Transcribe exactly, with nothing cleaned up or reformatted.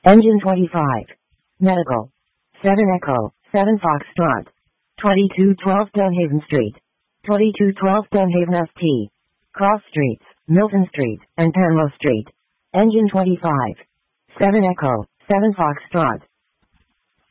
Engine twenty-five. Medical. seven Echo, seven Foxtrot. twenty-two twelve Dunhaven Street. twenty-two twelve Dunhaven S T. Cross Streets, Milton Street, and Penrose Street. Engine twenty-five. seven Echo, seven Foxtrot.